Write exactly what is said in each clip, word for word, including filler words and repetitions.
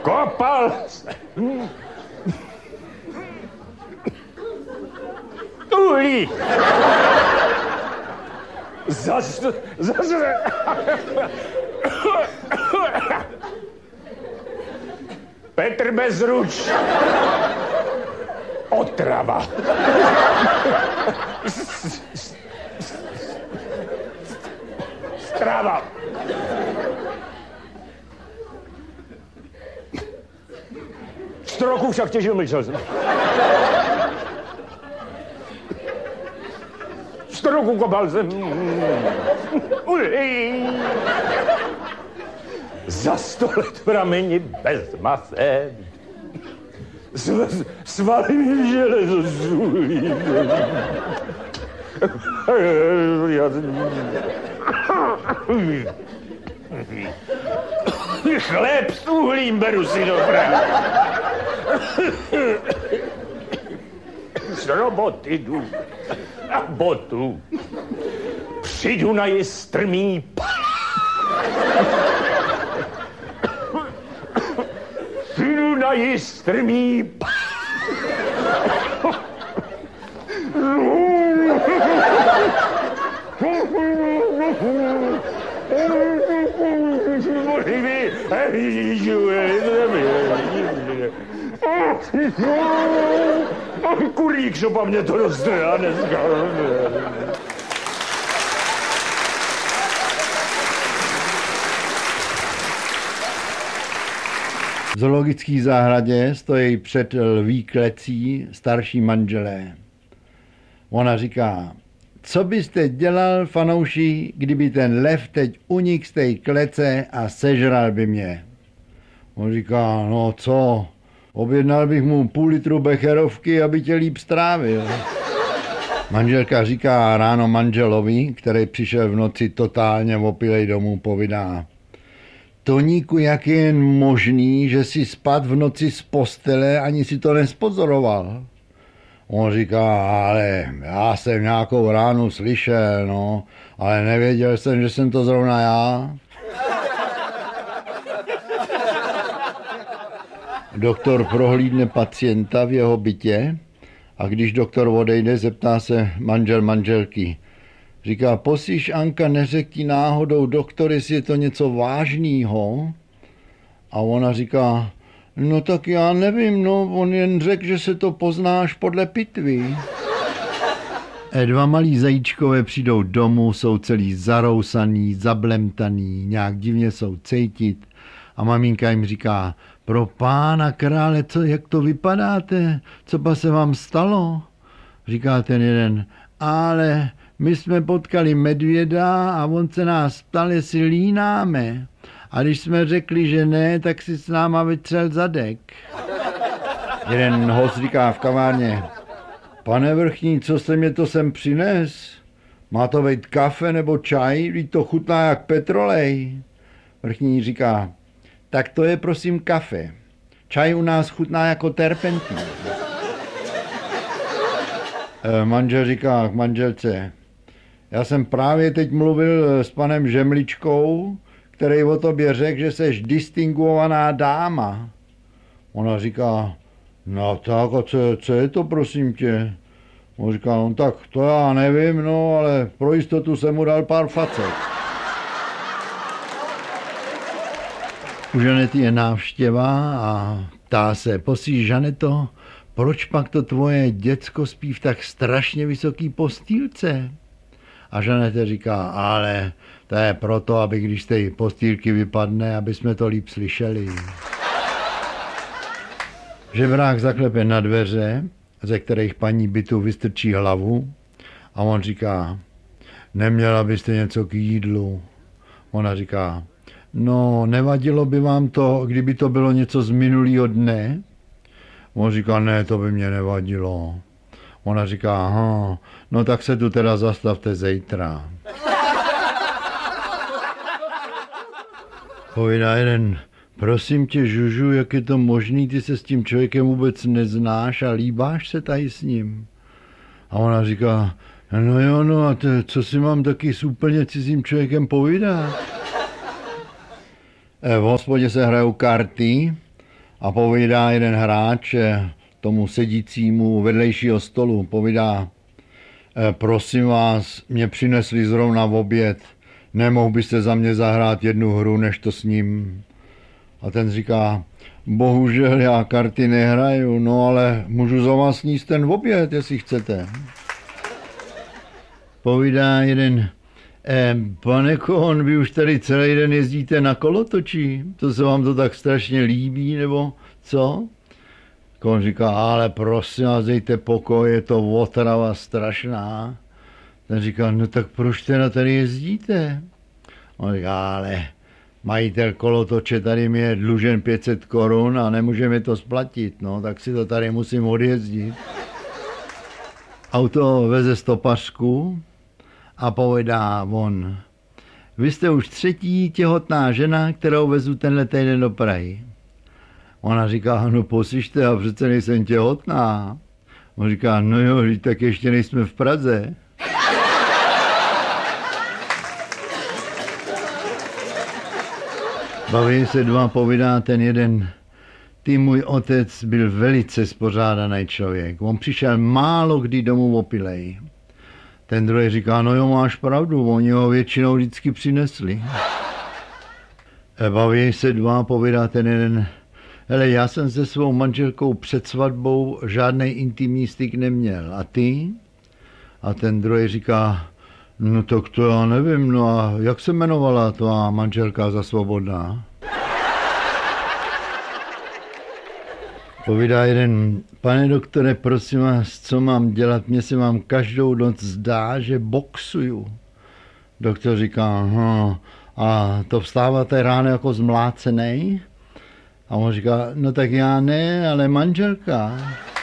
Kopal se. Uhlí. Zas, zas, Petr Bezruč. Otrava. Strava. Sto roků však těžil, mlčel jsem. Sto roků kopal jsem. Za sto let prameni bez mase. Svaly mi železo zůlí. Chléb s uhlím beru si do práce. Z roboty jdu a botu. Přijdu na jistrmý Přijdu na jistrmý Kurík šopa mě to roztrhá dneska. V zoologické zahradě stojí před lví klecí starší manželé. Ona říká, co byste dělal, fanouši, kdyby ten lev teď unik z té klece a sežral by mě? On říká, no co, objednal bych mu půl litru becherovky, aby tě líp strávil. Manželka říká ráno manželovi, který přišel v noci totálně opilej domů, povídá, Toníku, jak je jen možný, že si spad v noci z postele, ani si to nespozoroval? On říká, ale já jsem nějakou ránu slyšel, no, ale nevěděl jsem, že jsem to zrovna já. Doktor prohlídne pacienta v jeho bytě a když doktor odejde, zeptá se manžel manželky. Říká, posíš, Anka, neřek ti náhodou doktor, jestli je to něco vážného? A ona říká, no tak já nevím, no, on jen řekl, že se to poznáš podle pitvy. E dva malí zajíčkové přijdou domů, jsou celý zarousaný, zablemtaný, nějak divně jsou cejtit a maminka jim říká, pro pána krále, co, jak to vypadáte, co pa se vám stalo? Říká ten jeden, ale my jsme potkali medvěda a on se nás ptal, jestli línáme. A když jsme řekli, že ne, tak si s náma vytřel zadek. Jeden host říká v kavárně, pane vrchní, co se mě to sem přines? Má to být kafe nebo čaj? Vždyť to chutná jak petrolej. Vrchní říká, tak to je prosím kafe. Čaj u nás chutná jako terpentín. E, manžel říká k manželce, já jsem právě teď mluvil s panem Žemličkou, který o tobě řekl, že seš distinguovaná dáma. Ona říká, no tak a co, co je to, prosím tě? On říká, no tak to já nevím, no ale pro jistotu jsem mu dal pár facek. U Žanety je návštěva a ptá se, posí Žaneto, proč pak to tvoje děcko spí v tak strašně vysoký postýlce? A Žaneta říká, ale to je proto, aby když z té postýlky vypadne, aby jsme to líp slyšeli. Žebrák zaklepe na dveře, ze kterých paní bytu vystrčí hlavu a on říká, neměla byste něco k jídlu? Ona říká, no nevadilo by vám to, kdyby to bylo něco z minulého dne? On říká, ne, to by mě nevadilo. Ona říká, aha, no tak se tu teda zastavte zítra. Povídá jeden, prosím tě, Žužu, jak je to možný, ty se s tím člověkem vůbec neznáš a líbáš se tady s ním? A ona říká, no jo, no a to, co si mám taky s úplně cizím člověkem povídat? V hospodě se hrajou karty A povídá jeden hráč tomu sedícímu vedlejšího stolu, povídá, prosím vás, mě přinesli zrovna v oběd, nemohl byste za mě zahrát jednu hru, než to s ním. A ten říká, bohužel já karty nehraju, no ale můžu za vás sníst ten oběd, jestli chcete. Povídá jeden, eh, pane Kohn, vy už tady celý den jezdíte na kolotočí, to se vám to tak strašně líbí, nebo co? Kohn říká, ale prosím vás, dejte pokoj, je to otrava strašná. Ten říká, no tak proč teda tady jezdíte? On říká, ale majitel kolotoče tady mi je dlužen pět set korun a nemůžeme to splatit, no, tak si to tady musím odjezdit. Auto veze stopařku a povídá on, vy jste už třetí těhotná žena, kterou vezu tenhle týden do Prahy. Ona říká, no poslyšte, a přece nejsem těhotná. On říká, no jo, tak ještě nejsme v Praze. Baví se dva, povídá ten jeden, ty můj otec byl velice spořádaný člověk. On přišel málo kdy domů opilej. Ten druhý říká, no jo, máš pravdu, oni ho většinou vždycky přinesli. Baví se dva, povídá ten jeden, hele, já jsem se svou manželkou před svatbou žádnej intimní styk neměl. A ty? A ten druhý říká, no tak to já nevím, no a jak se jmenovala tvá manželka za svobodná? Povídá jeden, pane doktore, prosím vás, co mám dělat? Mně se vám každou noc zdá, že boxuju. Doktor říká, hm, a to vstáváte ráno jako zmlácenej? A on říká, no tak já ne, ale manželka.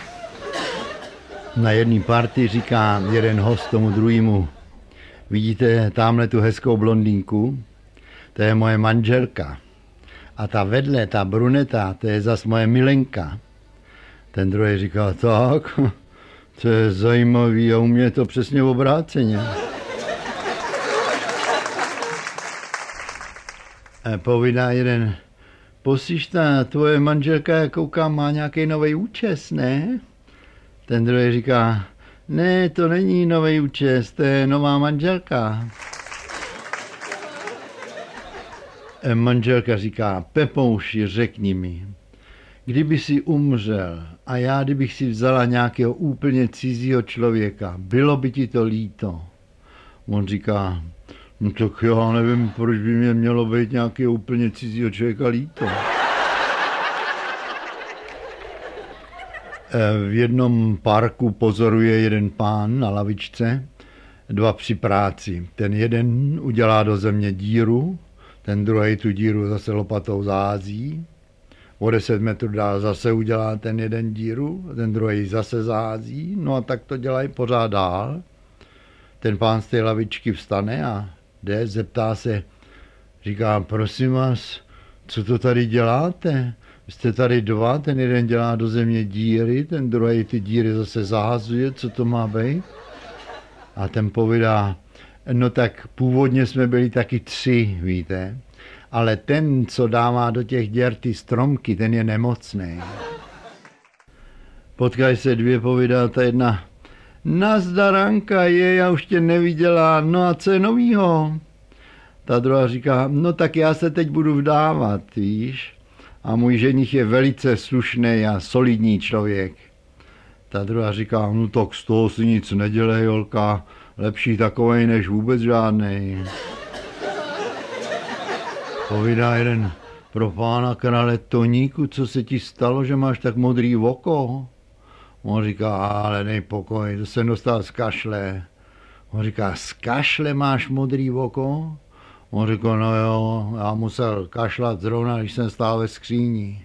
Na jedné party říká jeden host tomu druhému, vidíte tamhle tu hezkou blondýnku? To je moje manželka. A ta vedle, ta bruneta, to je zas moje milenka. Ten druhý říká, tak, to je zajímavý a u mě je to přesně obráceně. A povídá jeden, poslyš, ta tvoje manželka, jak koukám, má nějaký nový účes, ne? Ten druhý říká, ne, to není nový účes, to je nová manželka. A manželka říká, Pepouši, řekni mi, kdyby si umřel a já kdybych si vzala nějakého úplně cizího člověka, bylo by ti to líto? On říká, no tak já nevím, proč by mě mělo být nějakého úplně cizího člověka líto. V jednom parku pozoruje jeden pán na lavičce, dva při práci. Ten jeden udělá do země díru, ten druhý tu díru zase lopatou zahází. O deset metrů dál zase udělá ten jeden díru, ten druhý zase zahází. No a tak to dělají pořád dál. Ten pán z té lavičky vstane a jde, zeptá se, říká, prosím vás, co to tady děláte? Jste tady dva, ten jeden dělá do země díry, ten druhý ty díry zase zahazuje, co to má být? A ten povídá, no tak původně jsme byli taky tři, víte, ale ten, co dává do těch děr ty stromky, ten je nemocný. Potkají se dvě, povídá ta jedna, nazdar Anka, je, já už tě neviděla, no a co je novýho? Ta druhá říká, no tak já se teď budu vdávat, víš, a můj ženich je velice slušný a solidní člověk. Ta druhá říká, no tak z toho si nic nedělej, holka, lepší takovej než vůbec žádnej. Povídá jeden, pro pána krále Toníku, co se ti stalo, že máš tak modrý oko? On říká, ale nej pokoj, to jsem dostal z kašle. On říká, z kašle máš modrý oko? On říká, no jo, já musel kašlat zrovna, když jsem stál ve skříni.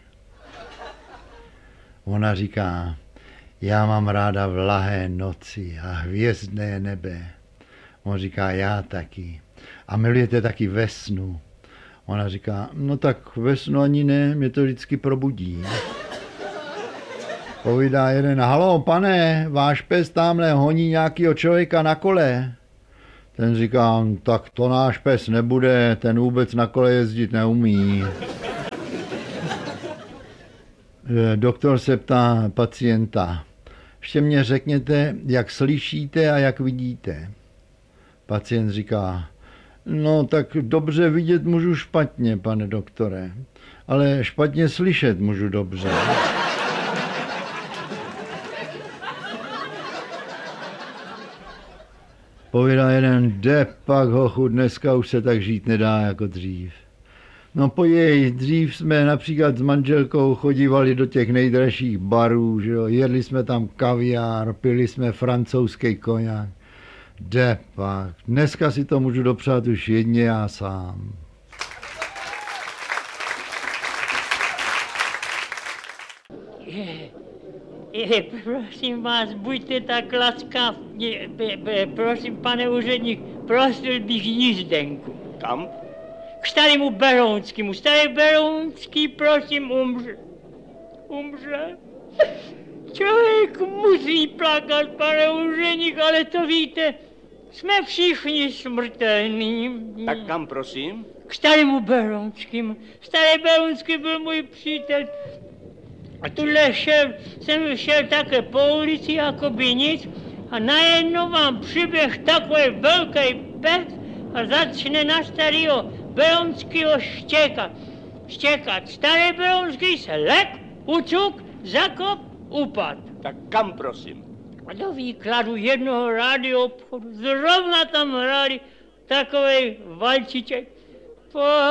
Ona říká, já mám ráda vlahé noci a hvězdné nebe. On říká, já taky. A milujete taky ve snu. Ona říká, no tak ve snu ani ne, mě to vždycky probudí. Povídá jeden, halo pane, váš pes tamhle honí nějakýho člověka na kole. Ten říká, tak to náš pes nebude, ten vůbec na kole jezdit neumí. Doktor se ptá pacienta. Ještě mě řekněte, jak slyšíte a jak vidíte. Pacient říká, no tak dobře vidět můžu špatně, pane doktore, ale špatně slyšet můžu dobře. Povídá jeden, jde pak hochu, dneska už se tak žít nedá jako dřív. No pojej, dřív jsme například s manželkou chodívali do těch nejdražších barů, že jo? Jedli jsme tam kaviár, pili jsme francouzský koňák. Jde pak, dneska si to můžu dopřát už jedně já sám. Je, je, prosím vás, buďte tak laskav, je, be, be, prosím, pane úředník, prosil bych jízdenku. Kam? K starému Berounskému. Starý Berounský, prosím, umře. Umře? Člověk musí plakat, pane úředník, ale to víte, jsme všichni smrtelní. Tak kam, prosím? K starému Berounskému. Starý Berounský byl můj přítel. A tuhle šel, jsem šel také po ulici, jako by nic, a najednou vám přiběh takový velký pes a začne na starého Berounského štěkat. Štěkat. Starý Berounský se lek, ucuk, zakop, upad. Tak kam, prosím? A do výkladu jednoho rádio obchodu zrovna tam hráli takovej valčiček. Po